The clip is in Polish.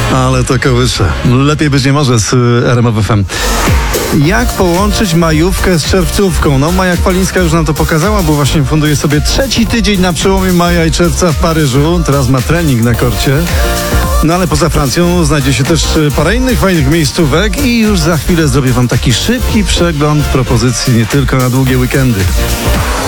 Ale to kołysze. Lepiej być nie może z RMF FM. Jak połączyć majówkę z czerwcówką? No, Maja Kwalińska już nam to pokazała, bo właśnie funduje sobie 3. tydzień na przełomie maja i czerwca w Paryżu. Teraz ma trening na korcie. No ale poza Francją znajdzie się też parę innych fajnych miejscówek i już za chwilę zrobię wam taki szybki przegląd propozycji nie tylko na długie weekendy.